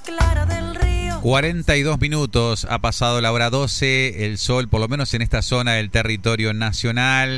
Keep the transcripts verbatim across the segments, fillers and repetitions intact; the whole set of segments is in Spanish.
cuarenta y dos minutos, ha pasado la hora doce, el sol, por lo menos en esta zona del territorio nacional,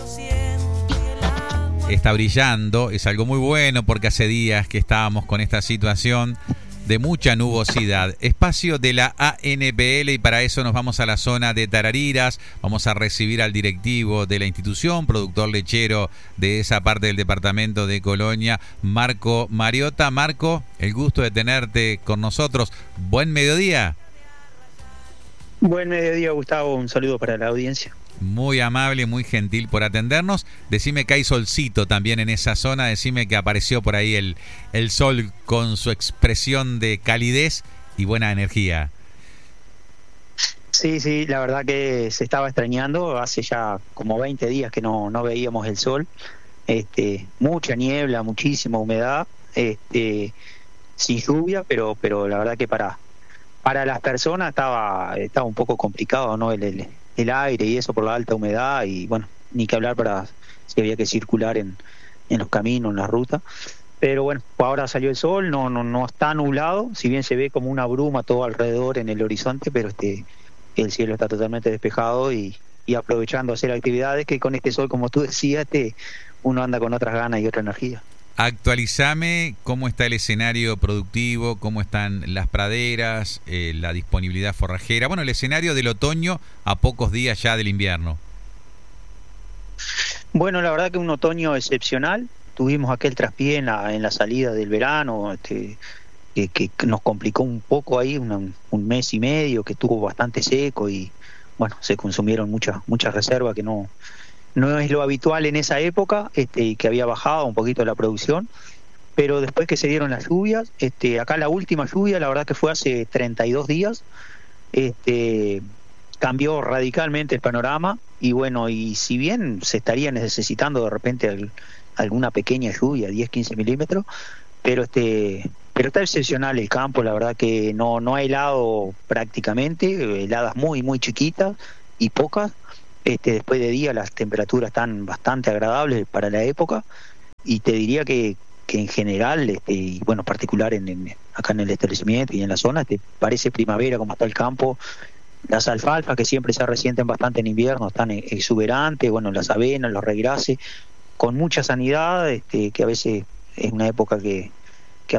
está brillando. Es algo muy bueno porque hace días que estábamos con esta situación de mucha nubosidad. Espacio de la A N P L, y para eso nos vamos a la zona de Tarariras. Vamos a recibir al directivo de la institución, productor lechero de esa parte del departamento de Colonia, Marco Mariota. Marco, el gusto de tenerte con nosotros. Buen mediodía. Buen mediodía, Gustavo. Un saludo para la audiencia. Muy amable, muy gentil por atendernos. Decime que hay solcito también en esa zona. Decime que apareció por ahí el, el sol con su expresión de calidez y buena energía. Sí, sí, la verdad que se estaba extrañando. Hace ya como veinte días que no, no veíamos el sol. Este, mucha niebla, muchísima humedad, este, sin lluvia, pero, pero la verdad que para, para las personas estaba, estaba un poco complicado, ¿no? El, el, el aire y eso por la alta humedad, y bueno, ni que hablar para si había que circular en, en los caminos, en la ruta. Pero bueno, ahora salió el sol, no, no, no está nublado, si bien se ve como una bruma todo alrededor en el horizonte, pero este, el cielo está totalmente despejado y, y aprovechando hacer actividades que con este sol, como tú decías, este, uno anda con otras ganas y otra energía. Actualizame cómo está el escenario productivo, cómo están las praderas, eh, la disponibilidad forrajera, bueno, el escenario del otoño a pocos días ya del invierno. Bueno, la verdad que un otoño excepcional. Tuvimos aquel traspié en la, en la salida del verano, este, que, que nos complicó un poco ahí, una, un mes y medio que estuvo bastante seco y bueno, se consumieron muchas muchas reservas que no no es lo habitual en esa época, este, y que había bajado un poquito la producción. Pero después que se dieron las lluvias, este, acá la última lluvia, la verdad que fue hace treinta y dos días, este, cambió radicalmente el panorama. Y bueno, y si bien se estaría necesitando de repente el, alguna pequeña lluvia, diez, quince milímetros, pero este pero está excepcional el campo, la verdad que no, no ha helado prácticamente, heladas muy, muy chiquitas y pocas. Este, después de día las temperaturas están bastante agradables para la época, y te diría que, que en general, este, y bueno, particular en, en, acá en el establecimiento y en la zona, te parece primavera como está el campo. Las alfalfas, que siempre se resienten bastante en invierno, están exuberantes, bueno, las avenas, los regrases, con mucha sanidad, este, que a veces es una época que,